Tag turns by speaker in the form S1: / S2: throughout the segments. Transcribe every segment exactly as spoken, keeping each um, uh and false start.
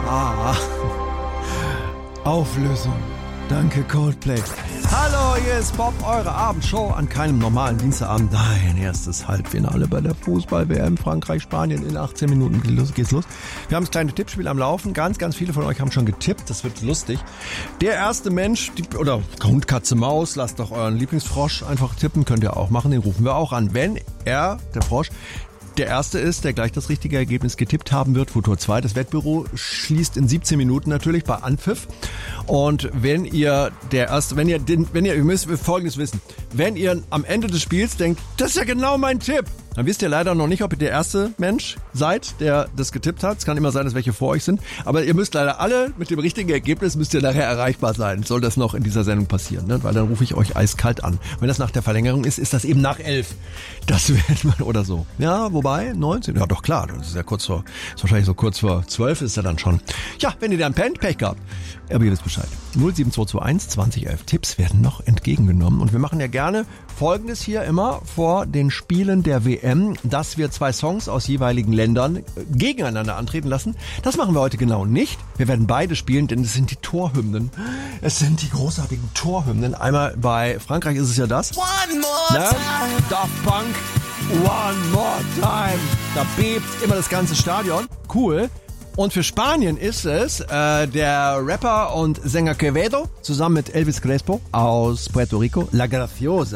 S1: Ah. Auflösung. Danke, Coldplay. Hallo, hier ist Bob, eure Abendshow an keinem normalen Dienstagabend. Nein, erstes Halbfinale bei der Fußball-W M Frankreich, Spanien. In achtzehn Minuten geht's los. Wir haben das kleine Tippspiel am Laufen. Ganz, ganz viele von euch haben schon getippt. Das wird lustig. Der erste Mensch, die, oder Hund, Katze, Maus, lasst doch euren Lieblingsfrosch einfach tippen. Könnt ihr auch machen. Den rufen wir auch an. Wenn er, der Frosch, der erste ist, der gleich das richtige Ergebnis getippt haben wird, Futur zwei. Das Wettbüro schließt in siebzehn Minuten natürlich bei Anpfiff. Und wenn ihr der erste, wenn ihr den, wenn ihr, ihr müsst Folgendes wissen. Wenn ihr am Ende des Spiels denkt, das ist ja genau mein Tipp, dann wisst ihr leider noch nicht, ob ihr der erste Mensch seid, der das getippt hat. Es kann immer sein, dass welche vor euch sind. Aber ihr müsst leider alle mit dem richtigen Ergebnis müsst ihr nachher erreichbar sein. Soll das noch in dieser Sendung passieren, ne? Weil dann rufe ich euch eiskalt an. Wenn das nach der Verlängerung ist, ist das eben nach elf. Das wird man oder so. Ja, wobei, neunzehn, ja doch klar, das ist ja kurz vor, ist wahrscheinlich so kurz vor zwölf ist ja dann schon. Ja, wenn ihr dann pennt, Pech gehabt. Aber ihr wisst Bescheid. null sieben zwei zwei eins zwanzig elf. Tipps werden noch entgegengenommen. Und wir machen ja gerne Folgendes hier immer vor den Spielen der W M, dass wir zwei Songs aus jeweiligen Ländern gegeneinander antreten lassen. Das machen wir heute genau nicht. Wir werden beide spielen, denn es sind die Torhymnen. Es sind die großartigen Torhymnen. Einmal bei Frankreich ist es ja das. One more ne? time. Daft Punk. One more time. Da bebt immer das ganze Stadion. Cool. Und für Spanien ist es äh, der Rapper und Sänger Quevedo zusammen mit Elvis Crespo aus Puerto Rico, La Graciosa.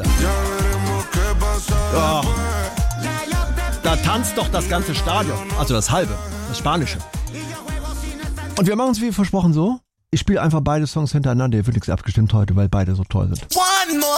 S1: Oh. Da tanzt doch das ganze Stadion, also das halbe, das Spanische. Und wir machen es wie versprochen so. Ich spiele einfach beide Songs hintereinander. Hier wird nichts abgestimmt heute, weil beide so toll sind.